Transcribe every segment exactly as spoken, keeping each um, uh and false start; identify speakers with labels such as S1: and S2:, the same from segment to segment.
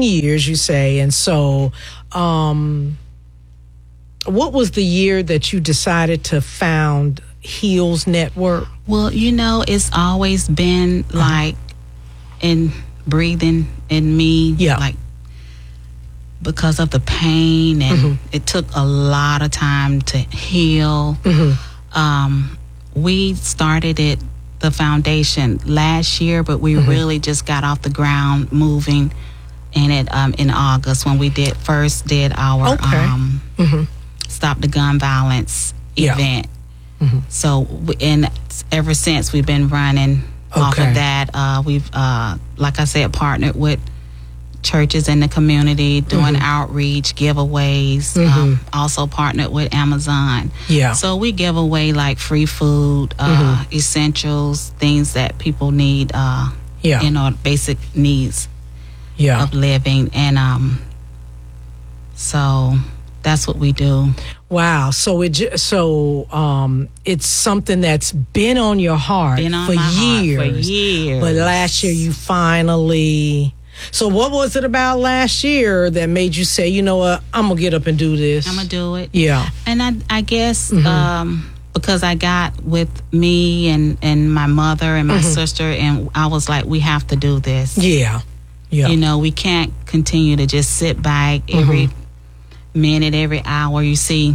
S1: fifteen years, you say. And so, um, what was the year that you decided to found Heals Network?
S2: Well, you know, it's always been like in breathing in me,
S1: yeah.
S2: like because of the pain, and mm-hmm. it took a lot of time to heal. Mm-hmm. Um, we started it, the foundation, last year, but we mm-hmm. really just got off the ground moving in it um, in August when we did first did our
S1: okay.
S2: um, mm-hmm. Stop the Gun Violence
S1: yeah.
S2: event.
S1: Mm-hmm.
S2: So, and ever since we've been running okay. off of that. Uh, we've, uh, like I said, partnered with churches in the community, doing mm-hmm. outreach, giveaways. Mm-hmm. Um, also partnered with Amazon.
S1: Yeah.
S2: So we give away like free food, uh, mm-hmm. essentials, things that people need. Uh,
S1: yeah.
S2: You know, basic needs.
S1: Yeah.
S2: Of living, and um, so that's what we do.
S1: Wow. So it so um, it's something that's been on your heart
S2: been on
S1: for
S2: my
S1: years.
S2: Heart for years.
S1: But last year you finally. So what was it about last year that made you say, you know what, I'm gonna get up and do this?
S2: I'm gonna do it.
S1: Yeah.
S2: And I, I guess
S1: mm-hmm.
S2: um, because I got with me and and my mother and my mm-hmm. sister, and I was like, we have to do this.
S1: Yeah. Yeah.
S2: You know, we can't continue to just sit back every mm-hmm. minute, every hour. You see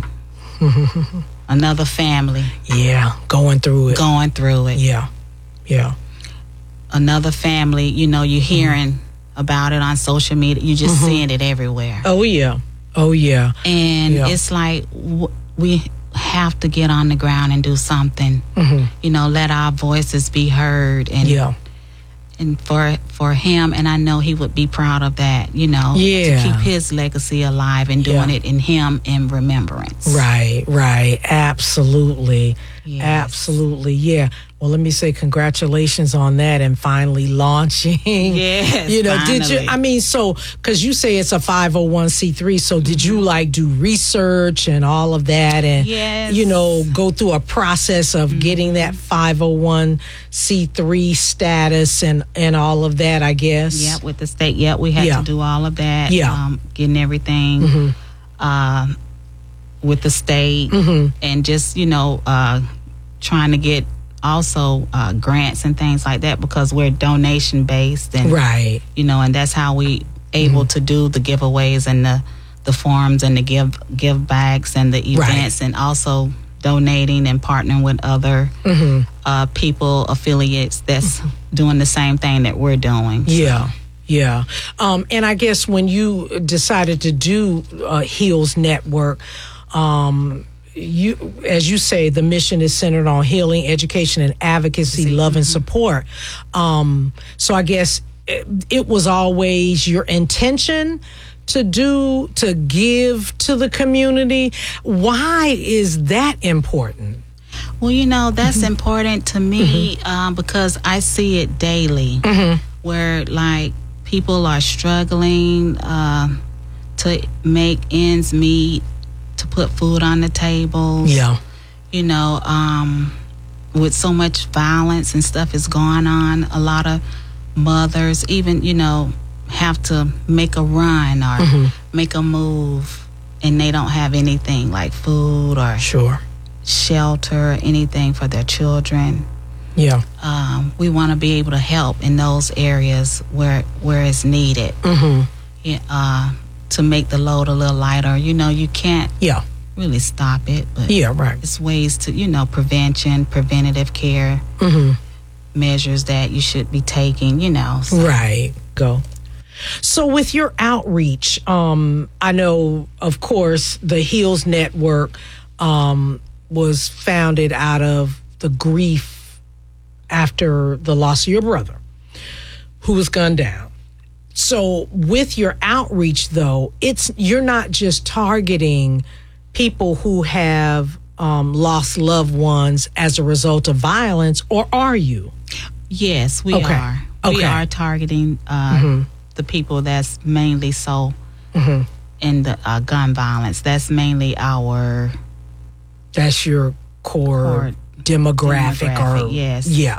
S2: another family.
S1: Yeah, going through it.
S2: Going through it.
S1: Yeah, yeah.
S2: Another family, you know, you're hearing mm-hmm. about it on social media. You're just mm-hmm. seeing it everywhere.
S1: Oh, yeah. Oh, yeah.
S2: And
S1: yeah.
S2: it's like w- we have to get on the ground and do something. Mm-hmm. You know, let our voices be heard. And
S1: yeah.
S2: And for for him, and I know he would be proud of that, you know,
S1: yeah.
S2: to keep his legacy alive and doing
S1: yeah.
S2: it in him in remembrance.
S1: Right, right. Absolutely.
S2: Yes.
S1: Absolutely. Yeah. Well, let me say congratulations on that and finally launching.
S2: Yes,
S1: you know,
S2: finally.
S1: did you, I mean, so, because you say it's a five oh one c three, so did you like do research and all of that and,
S2: yes.
S1: you know, go through a process of mm-hmm. getting that five oh one c three status and, and all of that, I guess?
S2: Yeah, with the state. Yeah, we had
S1: yeah.
S2: to do all of that.
S1: Yeah.
S2: Um, getting everything mm-hmm. uh, with the state
S1: mm-hmm.
S2: and just, you know, uh, trying to get also uh, grants and things like that because we're donation based and
S1: right,
S2: you know, and that's how we able mm-hmm. to do the giveaways and the the forums and the give give bags and the events right. and also donating and partnering with other mm-hmm. uh, people affiliates that's mm-hmm. doing the same thing that we're doing.
S1: Yeah. So. Yeah. Um, and I guess when you decided to do uh, Heals Network, um, you, as you say, the mission is centered on healing, education, and advocacy, love, and support. Um, so I guess it, it was always your intention to do, to give to the community. Why is that important?
S2: Well, you know, that's mm-hmm. important to me mm-hmm. um, because I see it daily mm-hmm. where, like, people are struggling uh, to make ends meet, to put food on the table.
S1: Yeah.
S2: You know, um, with so much violence and stuff is going on, a lot of mothers even, you know, have to make a run or mm-hmm. make a move and they don't have anything like food or
S1: sure.
S2: shelter or anything for their children.
S1: Yeah.
S2: Um, we want to be able to help in those areas where where it's needed.
S1: Mm-hmm.
S2: Yeah, uh, to make the load a little lighter. You know, you can't
S1: yeah.
S2: really stop it, but
S1: yeah, right.
S2: it's ways to, you know, prevention, preventative care
S1: mm-hmm.
S2: measures that you should be taking, you know. So.
S1: Right. Go. So with your outreach, um, I know, of course, the Heals Network um, was founded out of the grief after the loss of your brother, who was gunned down. So with your outreach, though, it's you're not just targeting people who have um, lost loved ones as a result of violence, or are you?
S2: Yes, we
S1: okay.
S2: are.
S1: Okay.
S2: We are targeting uh, mm-hmm. the people that's mainly so mm-hmm. in the uh, gun violence. That's mainly our...
S1: That's your core, core demographic, demographic or...
S2: Yes.
S1: Yeah.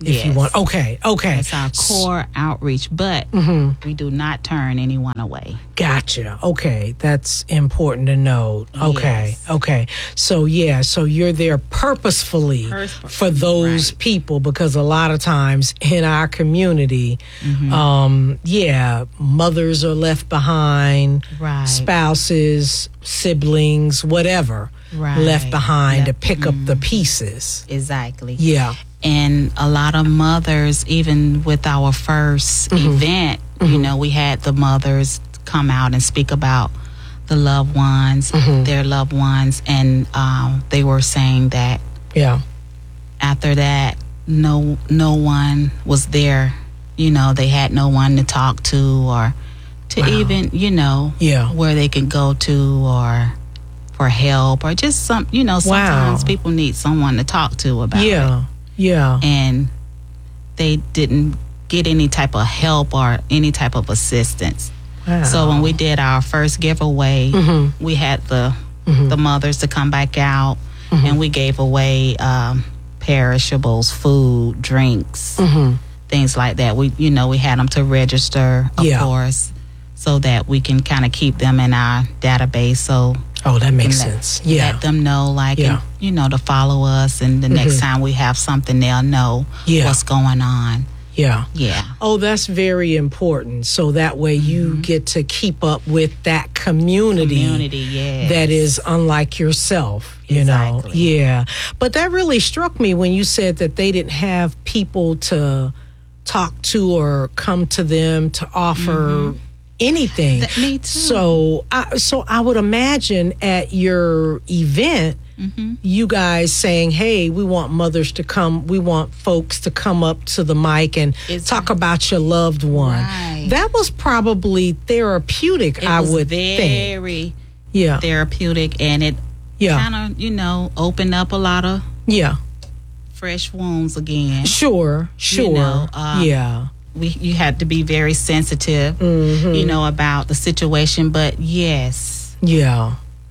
S1: if
S2: Yes.
S1: you want. Okay, okay.
S2: It's our core outreach, but we do not turn anyone away.
S1: Gotcha. Okay, that's important to know. Okay,
S2: Yes.
S1: okay. So yeah, so you're there purposefully
S2: Purposefully,
S1: for those
S2: right.
S1: people, because a lot of times in our community,
S2: Mm-hmm.
S1: um, yeah, mothers are left behind,
S2: Right.
S1: spouses, siblings, whatever,
S2: Right.
S1: left behind
S2: Left-
S1: to pick up the pieces.
S2: Exactly.
S1: Yeah.
S2: And a lot of mothers, even with our 1st
S1: Mm-hmm.
S2: event, you know, we had the mothers come out and speak about the loved ones,
S1: Mm-hmm.
S2: their loved ones, and um, they were saying that
S1: Yeah.
S2: after that, no, no one was there. You know, they had no one to talk to or to
S1: Wow.
S2: even, you know,
S1: Yeah.
S2: where they can go to or for help or just some, you know, sometimes
S1: Wow.
S2: people need someone to talk to about it.
S1: Yeah. Yeah.
S2: And they didn't get any type of help or any type of assistance.
S1: Wow.
S2: So when we did our first giveaway,
S1: Mm-hmm.
S2: we had the the mothers to come back out,
S1: Mm-hmm.
S2: and we gave away um, perishables, food, drinks,
S1: Mm-hmm.
S2: things like that. We, you know, we had them to register, of
S1: Yeah.
S2: course, so that we can kind of keep them in our database. So
S1: Oh, that makes
S2: let,
S1: sense. Yeah.
S2: let them know, like,
S1: Yeah.
S2: and, you know, to follow us, and the next time we have something, they'll know
S1: Yeah.
S2: what's going on.
S1: Yeah.
S2: Yeah.
S1: Oh, that's very important. So that way you get to keep up with that community,
S2: Community, yes.
S1: that is unlike yourself, you know?
S2: Exactly.
S1: Yeah. But that really struck me when you said that they didn't have people to talk to or come to them to offer anything.
S2: Th- me too.
S1: So I, so I would imagine at your event, you guys saying, hey, we want mothers to come, we want folks to come up to the mic and
S2: It's-
S1: talk about your loved one.
S2: Right.
S1: That was probably therapeutic,
S2: It
S1: I
S2: was
S1: would think.
S2: very
S1: Yeah.
S2: therapeutic, and it
S1: Yeah.
S2: kind of, you know, opened up a lot of
S1: Yeah.
S2: fresh wounds again.
S1: Sure. Sure.
S2: know, um,
S1: yeah.
S2: We you had to be very sensitive,
S1: Mm-hmm.
S2: you know, about the situation. But yes,
S1: Yeah.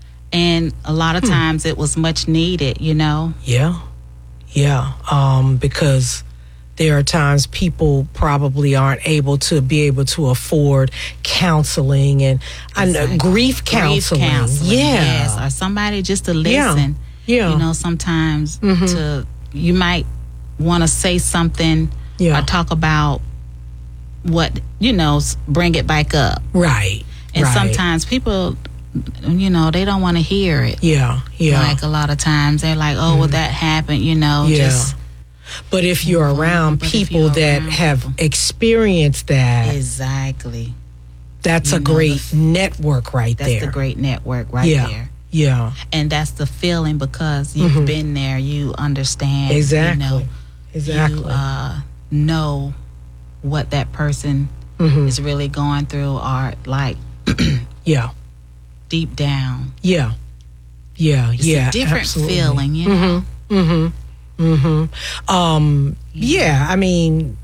S2: and a lot of
S1: Hmm.
S2: times it was much needed, you know.
S1: Yeah. Yeah. Um, because there are times people probably aren't able to be able to afford counseling and I know,
S2: Exactly.
S1: grief counseling.
S2: Grief counseling,
S1: Yeah.
S2: yes, or somebody just to
S1: Yeah.
S2: listen.
S1: Yeah. Mm-hmm.
S2: You know, sometimes to you might want to say something
S1: Yeah.
S2: or talk about what, you know, s- bring it back up.
S1: Right.
S2: And
S1: right.
S2: sometimes people, you know, they don't want to hear it.
S1: Yeah. Yeah.
S2: Like a lot of times they're like, oh, well, that happened, you know,
S1: Yeah.
S2: just
S1: But if you're around
S2: But if
S1: people
S2: you're
S1: that
S2: around
S1: have
S2: people.
S1: experienced that,
S2: exactly.
S1: that's
S2: you
S1: a
S2: know,
S1: great
S2: the-
S1: network right
S2: That's
S1: there.
S2: the great network right
S1: yeah.
S2: there.
S1: Yeah.
S2: And that's the feeling because you've been there, you understand.
S1: Exactly.
S2: You know,
S1: Exactly.
S2: You uh, know what that person
S1: Mm-hmm.
S2: is really going through, or like
S1: yeah.
S2: deep down.
S1: Yeah. Yeah.
S2: It's
S1: yeah.
S2: a different
S1: absolutely.
S2: feeling, you know.
S1: Mm-hmm. Mm-hmm. Um, yeah, I mean,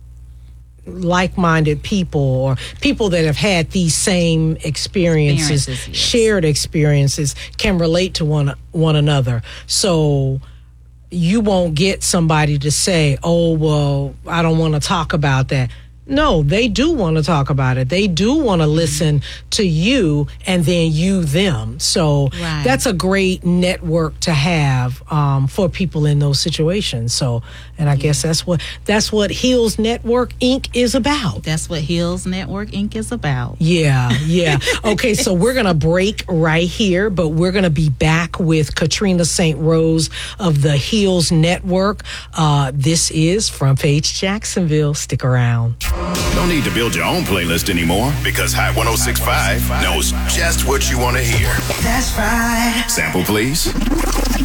S1: like-minded people or people that have had these same experiences,
S2: Experiences, yes.
S1: shared experiences, can relate to one one another. So you won't get somebody to say, "Oh, well, I don't want to talk about that." No, they do want to talk about it. They do want to listen to you and then you them. So
S2: Right.
S1: that's a great network to have um, for people in those situations. So, and I guess that's what that's what Heals Network Incorporated is about.
S2: That's what Heals Network Incorporated is about.
S1: Yeah, yeah. Okay, so we're going to break right here, but we're going to be back with Katrina Saint Rose of the Heals Network. Uh, this is Front Page Jacksonville. Stick around.
S3: No need to build your own playlist anymore because Hot one oh six point five knows just what you want to hear.
S4: That's right.
S3: Sample, please.